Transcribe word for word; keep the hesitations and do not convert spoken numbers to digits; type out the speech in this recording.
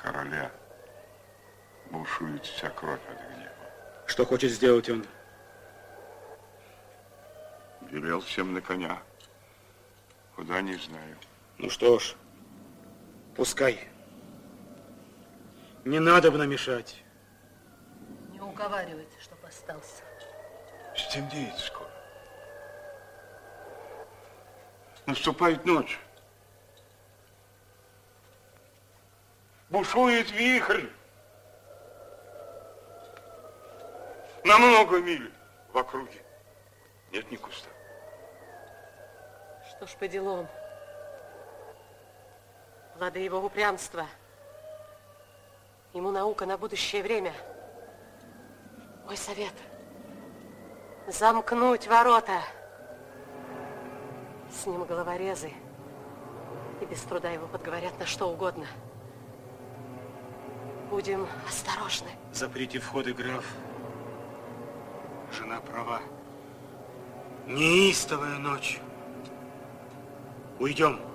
короля бушует вся кровь от гнева. Что хочет сделать он? Велел всем на коня. Куда, не знаю. Ну что ж, пускай. Не надо бы намешать. Не уговаривайте, чтоб остался. Стемнеет скоро. Наступает ночь. Бушует вихрь. На много миль в округе. Нет ни куста. Что ж по делам? Лады его упрямства. Ему наука на будущее время. Мой совет. Замкнуть ворота. С ним головорезы. И без труда его подговорят на что угодно. Будем осторожны. Заприте входы, граф. Жена права. Неистовая ночь. Уйдем.